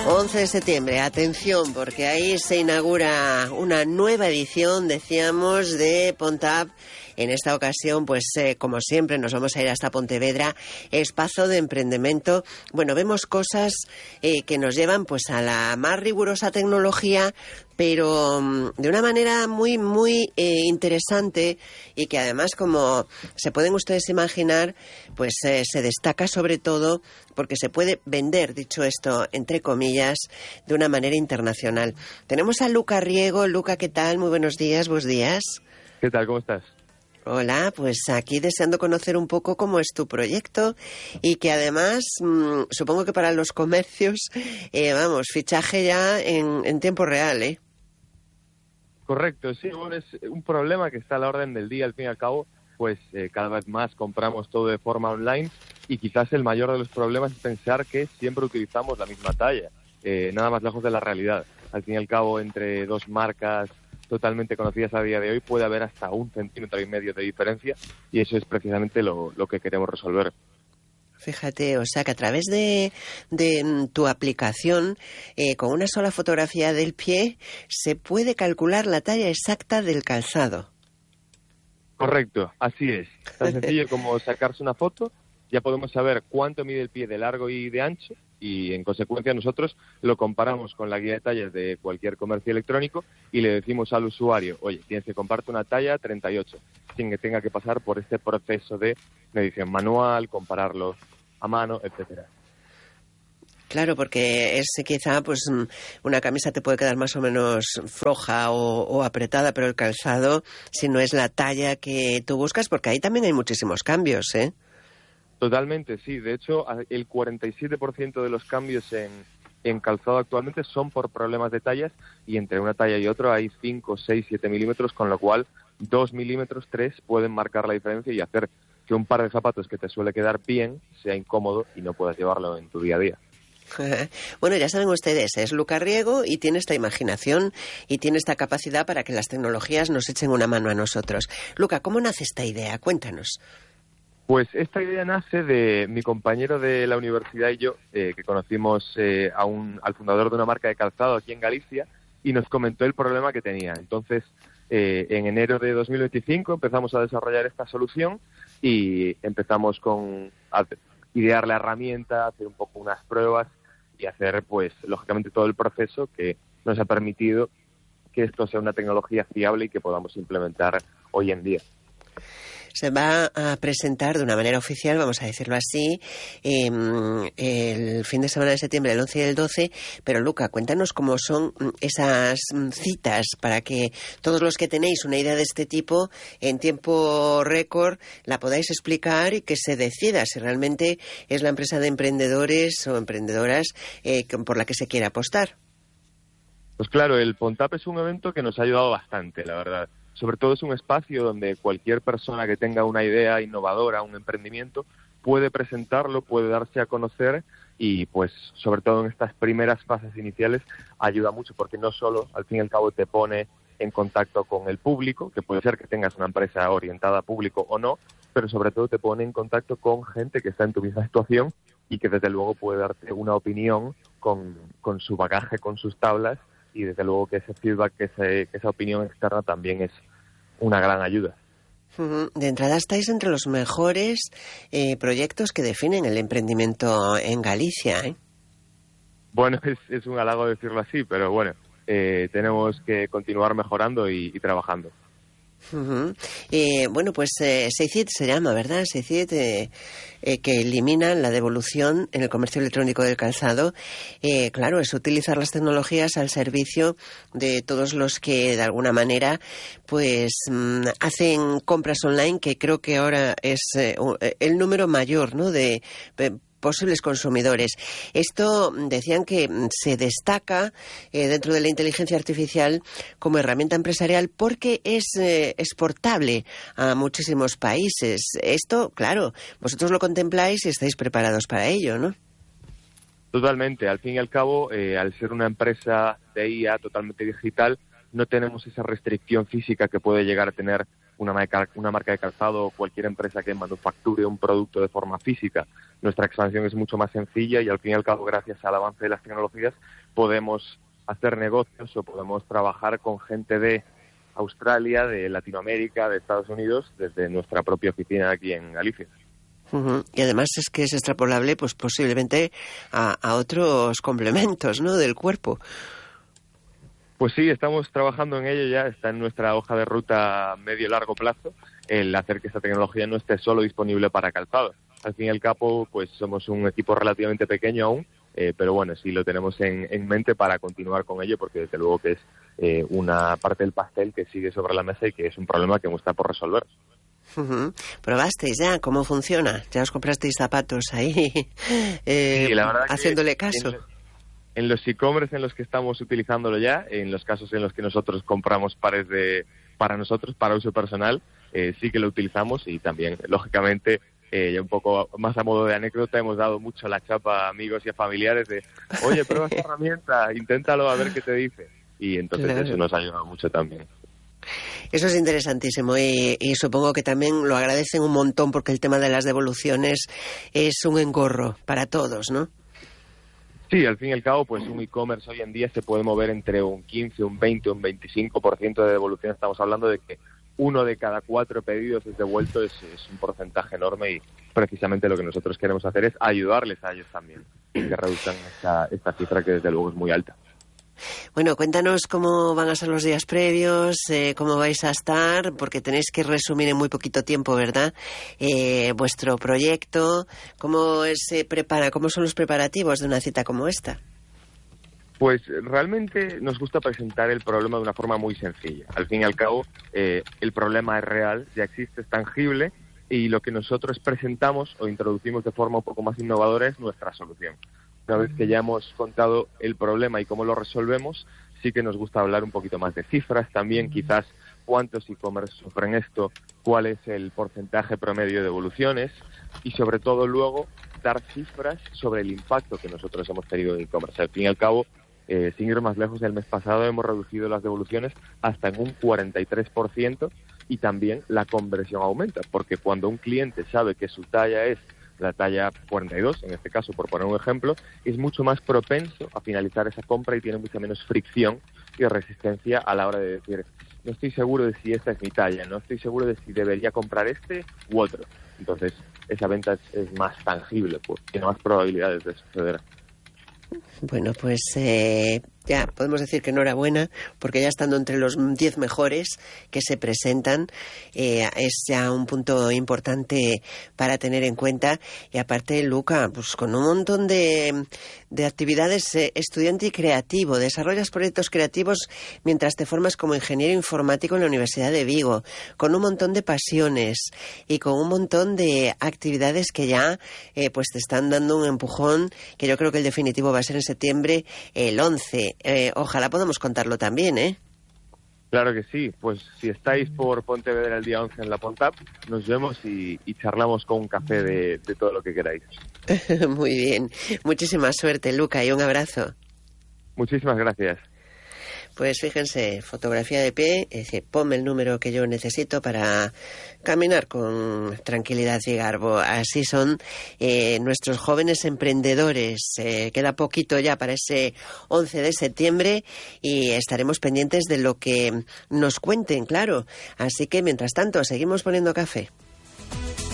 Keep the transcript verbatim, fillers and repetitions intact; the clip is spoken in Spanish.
once de septiembre, atención, porque ahí se inaugura una nueva edición, decíamos, de Pontap. En esta ocasión, pues eh, como siempre, nos vamos a ir hasta Pontevedra, espacio de emprendimiento. Bueno, vemos cosas eh, que nos llevan pues a la más rigurosa tecnología, pero um, de una manera muy, muy eh, interesante, y que además, como se pueden ustedes imaginar, pues eh, se destaca sobre todo porque se puede vender, dicho esto, entre comillas, de una manera internacional. Tenemos a Luca Riego. Luca, ¿qué tal? Muy buenos días, buenos días. ¿Qué tal? ¿Cómo estás? Hola, pues aquí deseando conocer un poco cómo es tu proyecto, y que además, mmm, supongo que para los comercios, eh, vamos, fichaje ya en, en tiempo real, ¿eh? Correcto, sí, bueno, es un problema que está a la orden del día, al fin y al cabo, pues eh, cada vez más compramos todo de forma online, y quizás el mayor de los problemas es pensar que siempre utilizamos la misma talla, eh, nada más lejos de la realidad. Al fin y al cabo, entre dos marcas totalmente conocidas a día de hoy puede haber hasta un centímetro y medio de diferencia, y eso es precisamente lo, lo que queremos resolver. Fíjate, o sea que a través de, de tu aplicación, eh, con una sola fotografía del pie, se puede calcular la talla exacta del calzado. Correcto, así es. Tan sencillo como sacarse una foto, ya podemos saber cuánto mide el pie de largo y de ancho, y en consecuencia nosotros lo comparamos con la guía de tallas de cualquier comercio electrónico y le decimos al usuario: oye, tienes que comprarte una talla treinta y ocho, sin que tenga que pasar por este proceso de medición manual, compararlos a mano, etcétera. Claro, porque es quizá pues una camisa te puede quedar más o menos floja o, o apretada, pero el calzado, si no es la talla que tú buscas, porque ahí también hay muchísimos cambios, ¿eh? Totalmente, sí. De hecho, el cuarenta y siete por ciento de los cambios en, en calzado actualmente son por problemas de tallas, y entre una talla y otra hay cinco, seis, siete milímetros, con lo cual dos milímetros, tres pueden marcar la diferencia y hacer que un par de zapatos que te suele quedar bien sea incómodo y no puedas llevarlo en tu día a día. Bueno, ya saben ustedes, es Luca Riego y tiene esta imaginación y tiene esta capacidad para que las tecnologías nos echen una mano a nosotros. Luca, ¿cómo nace esta idea? Cuéntanos. Pues esta idea nace de mi compañero de la universidad y yo, eh, que conocimos eh, a un, al fundador de una marca de calzado aquí en Galicia, y nos comentó el problema que tenía. Entonces, eh, en enero de dos mil veinticinco empezamos a desarrollar esta solución, y empezamos con a idear la herramienta, hacer un poco unas pruebas y hacer, pues, lógicamente todo el proceso que nos ha permitido que esto sea una tecnología fiable y que podamos implementar hoy en día. Se va a presentar de una manera oficial, vamos a decirlo así, eh, el fin de semana de septiembre, el once y el doce. Pero Luca, cuéntanos cómo son esas citas para que todos los que tenéis una idea de este tipo, en tiempo récord, la podáis explicar y que se decida si realmente es la empresa de emprendedores o emprendedoras eh, por la que se quiere apostar. Pues claro, el Pontap es un evento que nos ha ayudado bastante, la verdad. Sobre todo es un espacio donde cualquier persona que tenga una idea innovadora, un emprendimiento, puede presentarlo, puede darse a conocer, y pues sobre todo en estas primeras fases iniciales ayuda mucho, porque no solo al fin y al cabo te pone en contacto con el público, que puede ser que tengas una empresa orientada a público o no, pero sobre todo te pone en contacto con gente que está en tu misma situación y que desde luego puede darte una opinión con, con su bagaje, con sus tablas, y desde luego que ese feedback, que, ese, que esa opinión externa también es una gran ayuda. De entrada estáis entre los mejores eh, proyectos que definen el emprendimiento en Galicia, ¿eh? Bueno, es, es un halago decirlo así, pero bueno, eh, tenemos que continuar mejorando y, y trabajando. Uh-huh. Eh, bueno, pues eh, Seicid se llama, ¿verdad? Seicid, eh, eh, que elimina la devolución en el comercio electrónico del calzado. Eh, claro, es utilizar las tecnologías al servicio de todos los que de alguna manera pues mmm, hacen compras online, que creo que ahora es eh, el número mayor, ¿no?, de, de posibles consumidores. Esto decían que se destaca eh, dentro de la inteligencia artificial como herramienta empresarial porque es eh, exportable a muchísimos países. Esto, claro, vosotros lo contempláis y estáis preparados para ello, ¿no? Totalmente. Al fin y al cabo, eh, al ser una empresa de I A totalmente digital, no tenemos esa restricción física que puede llegar a tener una marca, una marca de calzado o cualquier empresa que manufacture un producto de forma física, nuestra expansión es mucho más sencilla y al fin y al cabo, gracias al avance de las tecnologías, podemos hacer negocios o podemos trabajar con gente de Australia, de Latinoamérica, de Estados Unidos, desde nuestra propia oficina aquí en Galicia. Uh-huh. Y además es que es extrapolable, pues posiblemente a, a otros complementos, ¿no?, del cuerpo. Pues sí, estamos trabajando en ello ya, está en nuestra hoja de ruta medio-largo plazo, el hacer que esta tecnología no esté solo disponible para calzado. Al fin y al cabo, pues somos un equipo relativamente pequeño aún, eh, pero bueno, sí lo tenemos en, en mente para continuar con ello, porque desde luego que es eh, una parte del pastel que sigue sobre la mesa y que es un problema que aún está por resolver. Uh-huh. ¿Probasteis ya cómo funciona? ¿Ya os comprasteis zapatos ahí eh, sí, la verdad haciéndole que caso? En, en los e-commerce en los que estamos utilizándolo ya, en los casos en los que nosotros compramos pares de para nosotros, para uso personal, eh, sí que lo utilizamos y también, lógicamente, eh, ya un poco más a modo de anécdota, hemos dado mucho la chapa a amigos y a familiares de, oye, prueba esta herramienta, inténtalo a ver qué te dice. Y entonces claro, eso nos ha ayudado mucho también. Eso es interesantísimo y, y supongo que también lo agradecen un montón porque el tema de las devoluciones es un engorro para todos, ¿no? Sí, al fin y al cabo, pues un e-commerce hoy en día se puede mover entre un quince, un veinte, un veinticinco por ciento de devolución. Estamos hablando de que uno de cada cuatro pedidos es devuelto, es, es un porcentaje enorme y precisamente lo que nosotros queremos hacer es ayudarles a ellos también, que reduzcan esta, esta cifra que desde luego es muy alta. Bueno, cuéntanos cómo van a ser los días previos, eh, cómo vais a estar, porque tenéis que resumir en muy poquito tiempo, ¿verdad? Eh, vuestro proyecto, cómo se prepara, cómo son los preparativos de una cita como esta. Pues realmente nos gusta presentar el problema de una forma muy sencilla. Al fin y al cabo, eh, el problema es real, ya existe, es tangible, y lo que nosotros presentamos o introducimos de forma un poco más innovadora es nuestra solución. Una vez que ya hemos contado el problema y cómo lo resolvemos, sí que nos gusta hablar un poquito más de cifras, también quizás cuántos e-commerce sufren esto, cuál es el porcentaje promedio de devoluciones y sobre todo luego dar cifras sobre el impacto que nosotros hemos tenido en e-commerce. Al fin y al cabo, eh, sin ir más lejos, el mes pasado hemos reducido las devoluciones hasta en un cuarenta y tres por ciento y también la conversión aumenta, porque cuando un cliente sabe que su talla es la talla cuarenta y dos, en este caso, por poner un ejemplo, es mucho más propenso a finalizar esa compra y tiene mucha menos fricción y resistencia a la hora de decir, no estoy seguro de si esta es mi talla, no estoy seguro de si debería comprar este u otro. Entonces, esa venta es, es más tangible, pues tiene más probabilidades de suceder. Bueno, pues eh, ya podemos decir que enhorabuena, porque ya estando entre los diez mejores que se presentan, eh, es ya un punto importante para tener en cuenta. Y aparte, Luca, pues con un montón de, de actividades eh, estudiante y creativo, desarrollas proyectos creativos mientras te formas como ingeniero informático en la Universidad de Vigo, con un montón de pasiones y con un montón de actividades que ya eh, pues te están dando un empujón, que yo creo que el definitivo va a ser en septiembre, el once. Eh, ojalá podamos contarlo también, ¿eh? Claro que sí, pues si estáis por Pontevedra el día once en la Pontap, nos vemos y, y charlamos con un café de, de todo lo que queráis. Muy bien, muchísima suerte, Luca, y un abrazo. Muchísimas gracias. Pues fíjense, fotografía de pie, es decir, ponme el número que yo necesito para caminar con tranquilidad y garbo. Así son eh, nuestros jóvenes emprendedores. Eh, queda poquito ya para ese once de septiembre y estaremos pendientes de lo que nos cuenten, claro. Así que, mientras tanto, seguimos poniendo café.